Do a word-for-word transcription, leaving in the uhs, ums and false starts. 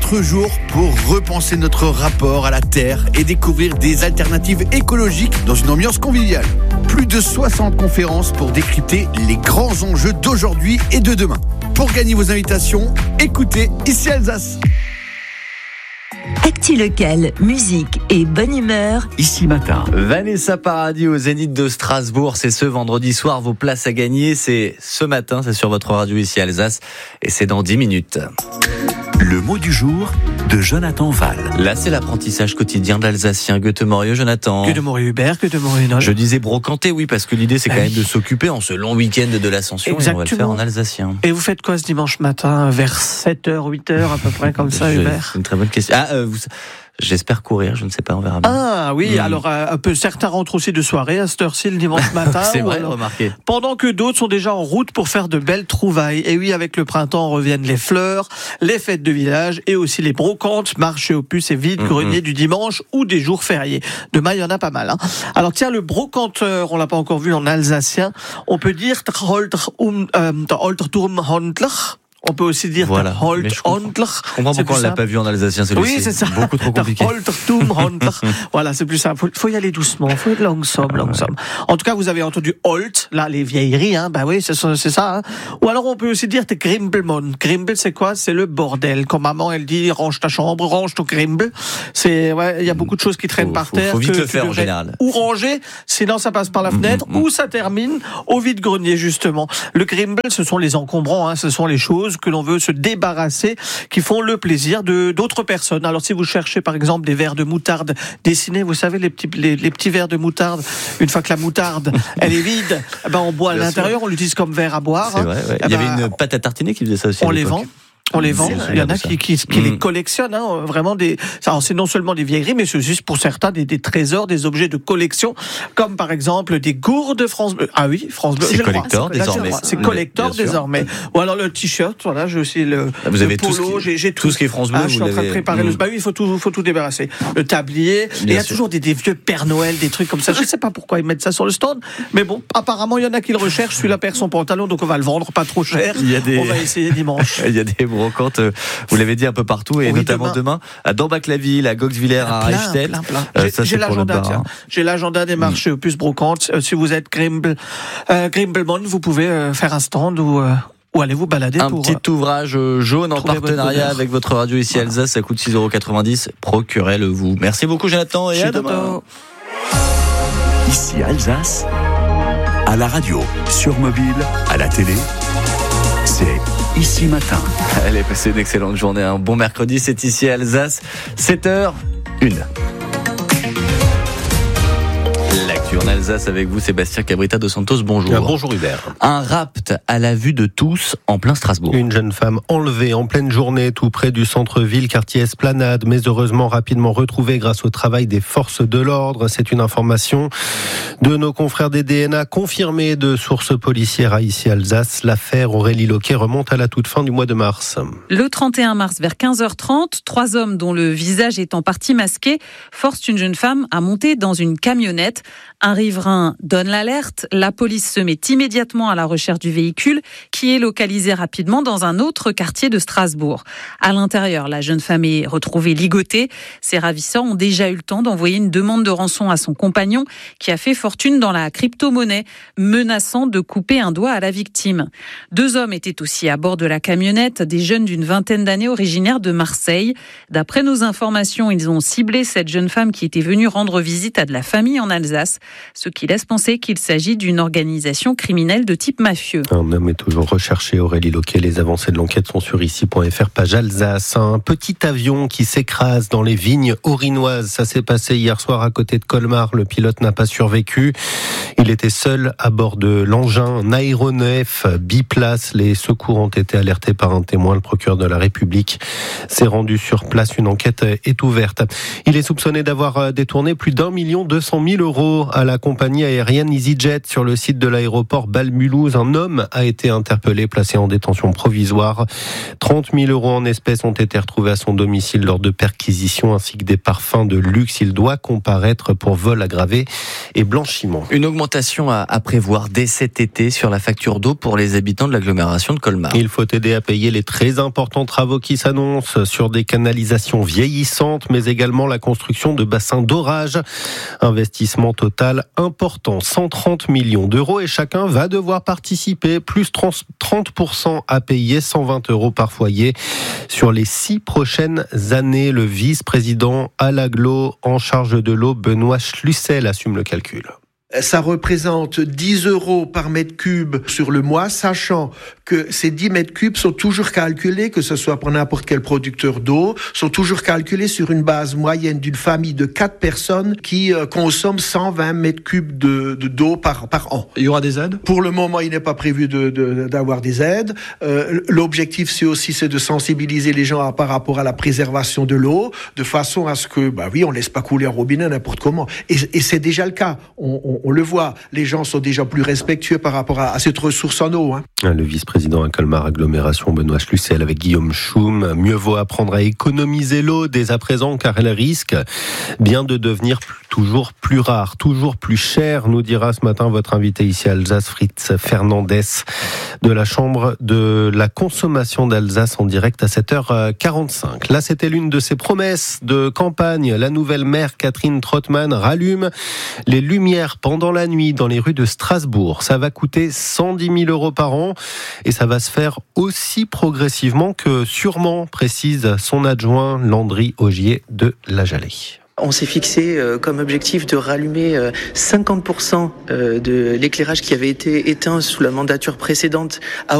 quatre jours pour repenser notre rapport à la Terre et découvrir des alternatives écologiques dans une ambiance conviviale. Plus de soixante conférences pour décrypter les grands enjeux d'aujourd'hui et de demain. Pour gagner vos invitations, écoutez Ici Alsace. Actu locale, musique et bonne humeur. Ici Matin. Vanessa Paradis au Zénith de Strasbourg, c'est ce vendredi soir. Vos places à gagner, c'est ce matin, c'est sur votre radio Ici Alsace et c'est dans dix minutes. Le mot du jour de Jonathan Val. Là, c'est l'apprentissage quotidien de l'Alsacien. Goethe-Morieux, Jonathan. Goethe-Morieux Hubert, Goethe-Morieux Nol. Je disais brocanté, oui, parce que l'idée, c'est quand même de s'occuper en ce long week-end de l'Ascension. Exactement. Et on va le faire en alsacien. Et vous faites quoi ce dimanche matin, vers sept heures, huit heures, à peu près, comme ça, Je, Hubert? C'est une très bonne question. Ah, euh, vous... J'espère courir, je ne sais pas, on verra bien. Ah oui, mmh. alors euh, un peu, certains rentrent aussi de soirée à cette heure-ci le dimanche matin. C'est vrai, alors, remarquez. Pendant que d'autres sont déjà en route pour faire de belles trouvailles. Et oui, avec le printemps reviennent les fleurs, les fêtes de village et aussi les brocantes, marchés aux puces et vide-greniers mmh. du dimanche ou des jours fériés. Demain, il y en a pas mal. Hein. Alors tiens, le brocanteur, on l'a pas encore vu en alsacien, on peut dire on peut aussi dire voilà. Holt je comprends, je comprends pourquoi on ne l'a pas vu en alsacien celui-ci. Oui, c'est ça. Beaucoup trop compliqué. Voilà, c'est plus simple. Il faut y aller doucement. Il faut être langsomme, langsomme. En tout cas, vous avez entendu Holt, là, les vieilleries, hein. Bah oui, c'est, c'est ça, hein. Ou alors, on peut aussi dire Grimbelmon. Grimbel, c'est quoi? C'est le bordel. Quand maman, elle dit, range ta chambre, range ton Grimbel. C'est, ouais, il y a beaucoup de choses qui traînent faut, par faut, terre. Faut vite que, le faire, en général. Ou ranger, sinon ça passe par la fenêtre, mmh, mmh. ou ça termine au vide-grenier, justement. Le Grimbel, ce sont les encombrants, hein. Ce sont les choses que l'on veut se débarrasser, qui font le plaisir de d'autres personnes. Alors si vous cherchez par exemple des verres de moutarde dessinés, vous savez les petits les, les petits verres de moutarde, une fois que la moutarde elle est vide, eh ben on boit Bien à l'intérieur, sûr. On l'utilise comme verre à boire. C'est hein. vrai. Ouais. Il y avait ben, une pâte à tartiner qui faisait ça aussi. On les vend. On les vend. Il y en a qui, qui, qui mmh. les collectionnent, hein, vraiment des. Alors c'est non seulement des vieilleries, mais c'est juste pour certains des, des trésors, des objets de collection, comme par exemple des gourdes France Bleu. Ah oui, France Bleu. C'est collector désormais. C'est collector désormais. Ou alors le t-shirt. Voilà, j'ai aussi le. Ah, vous le avez polo, tout ce qui, j'ai, j'ai tout, tout ce qui est France Bleu. Ah, je suis en train de préparer mmh. le. Bah oui, il faut tout, faut tout débarrasser. Le tablier. Il y a sûr. toujours des, des vieux Père Noël, des trucs comme ça. Je ne sais pas pourquoi ils mettent ça sur le stand, mais bon, apparemment il y en a qui le recherchent. Celui-là perd son pantalon, donc on va le vendre pas trop cher. Il y a des. On va essayer dimanche. Il y a des brocantes. Vous l'avez dit un peu partout, et oui, notamment demain, demain à Dombasle-la-Ville, à Goxwiller, à Reichstel. Euh, j'ai, j'ai l'agenda, tiens. J'ai l'agenda des marchés aux puces brocantes. Euh, si vous êtes Grimbel, euh, Grimbelmon, vous pouvez euh, faire un stand ou. Euh, Ou allez vous balader un pour... Un petit ouvrage jaune en partenariat avec votre radio Ici voilà. Alsace, ça coûte six euros quatre-vingt-dix. Procurez-le vous. Merci beaucoup Jonathan et Chez à demain. Ici Alsace, à la radio, sur mobile, à la télé, c'est Ici Matin. Allez, passez une excellente journée, un bon mercredi, c'est Ici Alsace, sept heures une. L'actu en Alsace avec vous, Sébastien Cabrita dos Santos, bonjour. Bien, bonjour Hubert. Un rapt à la vue de tous en plein Strasbourg. Une jeune femme enlevée en pleine journée tout près du centre-ville, quartier Esplanade, mais heureusement rapidement retrouvée grâce au travail des forces de l'ordre. C'est une information de nos confrères des D N A confirmée de sources policières à Ici Alsace. L'affaire Aurélie Loquet remonte à la toute fin du mois de mars. Le trente et un mars, vers quinze heures trente, trois hommes dont le visage est en partie masqué forcent une jeune femme à monter dans une camionnette. Un riverain donne l'alerte, la police se met immédiatement à la recherche du véhicule qui est localisé rapidement dans un autre quartier de Strasbourg. À l'intérieur, la jeune femme est retrouvée ligotée. Ses ravisseurs ont déjà eu le temps d'envoyer une demande de rançon à son compagnon qui a fait fortune dans la crypto-monnaie, menaçant de couper un doigt à la victime. Deux hommes étaient aussi à bord de la camionnette, des jeunes d'une vingtaine d'années originaires de Marseille. D'après nos informations, ils ont ciblé cette jeune femme qui était venue rendre visite à de la famille en Alsace, ce qui laisse penser qu'il s'agit d'une organisation criminelle de type mafieux. Un homme est toujours recherché, Aurélie Loquet. Les avancées de l'enquête sont sur ici point f r, page Alsace. Un petit avion qui s'écrase dans les vignes aurinoises. Ça s'est passé hier soir à côté de Colmar. Le pilote n'a pas survécu. Il était seul à bord de l'engin, un aéronef biplace. Les secours ont été alertés par un témoin. Le procureur de la République s'est rendu sur place. Une enquête est ouverte. Il est soupçonné d'avoir détourné plus d'un million deux cent mille euros à la compagnie aérienne EasyJet. Sur le site de l'aéroport Bâle-Mulhouse, un homme a été interpellé, placé en détention provisoire. trente mille euros en espèces ont été retrouvés à son domicile lors de perquisitions ainsi que des parfums de luxe. Il doit comparaître pour vol aggravé et blanchiment. Une augmentation à, à prévoir dès cet été sur la facture d'eau pour les habitants de l'agglomération de Colmar. Il faut aider à payer les très importants travaux qui s'annoncent sur des canalisations vieillissantes, mais également la construction de bassins d'orage. Investissement total important, cent trente millions d'euros, et chacun va devoir participer, plus trente pour cent à payer, cent vingt euros par foyer sur les six prochaines années. Le vice-président à l'agglo en charge de l'eau, Benoît Schlussel, assume le calcul. Ça représente dix euros par mètre cube sur le mois, sachant que ces dix mètres cubes sont toujours calculés, que ce soit pour n'importe quel producteur d'eau, sont toujours calculés sur une base moyenne d'une famille de quatre personnes qui euh, consomment cent vingt mètres cubes de, de, d'eau par, par an. Il y aura des aides ? Pour le moment, il n'est pas prévu de, de, d'avoir des aides. Euh, l'objectif, c'est aussi c'est de sensibiliser les gens à, par rapport à la préservation de l'eau, de façon à ce que, bah oui, on laisse pas couler un robinet n'importe comment. Et, et c'est déjà le cas. On, on On le voit, les gens sont déjà plus respectueux par rapport à, à cette ressource en eau. Hein. Le vice-président à Colmar Agglomération, Benoît Schlussel, avec Guillaume Choum. Mieux vaut apprendre à économiser l'eau dès à présent, car elle risque bien de devenir toujours plus rare, toujours plus chère, nous dira ce matin votre invité ici à Alsace, Fritz Fernandez, de la Chambre de la consommation d'Alsace, en direct à sept heures quarante-cinq. Là, c'était l'une de ses promesses de campagne. La nouvelle maire, Catherine Trottmann, rallume les lumières pendant la nuit dans les rues de Strasbourg. Ça va coûter cent dix mille euros par an et ça va se faire aussi progressivement que sûrement, précise son adjoint Landry Augier de La Jalée. On s'est fixé comme objectif de rallumer cinquante pour cent de l'éclairage qui avait été éteint sous la mandature précédente à